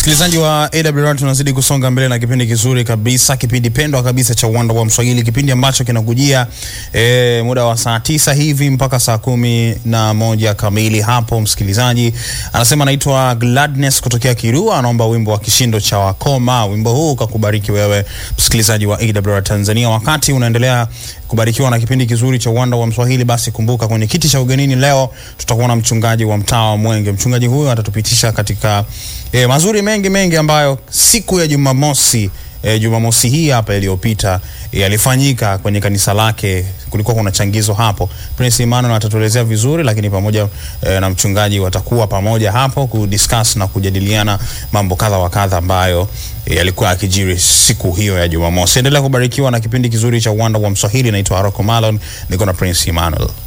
Msikilizaji wa AWR, tunazidi kusonga mbele na kipindi kizuri kabisa, kipindi pendwa kabisa cha Uwanda wa Mswahili, kipindi ambacho kinakujia muda wa saa 9 hivi mpaka saa 11 kamili. Hapo msikilizaji anasema anaitwa Gladness kutokea Kirua, anaomba wimbo wa Kishindo cha Wakoma. Wimbo huu ukakubariki wewe msikilizaji wa AWR Tanzania. Wakati unaendelea kubarikiwa na kipindi kizuri cha Uwanda wa Mswahili, basi kumbuka kwenye kiti cha ugenini leo tutakuwa na mchungaji wa mtaa wa Mwenge. Mchungaji huyu atatupitisha katika mazuri mengi ambayo siku ya Jumamosi hii hapa iliyopita yalifanyika kwenye kanisa lake. Kulikuwa kuna changizo hapo. Prince Emmanuel atatuelezea vizuri, lakini pamoja na mchungaji watakuwa pamoja hapo kudiscuss na kujadiliana mambo kadha wa kadha ambayo yalikuwa yakijiri siku hiyo ya Jumamosi. Endelea kubarikiwa na kipindi kizuri cha Uwanda wa Mswahili. Naitwa Haroko Malon, niko na Prince Emmanuel.